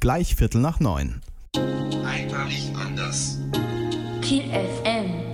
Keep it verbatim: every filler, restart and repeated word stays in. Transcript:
gleich Viertel nach neun. Einmalig anders. Kiel F M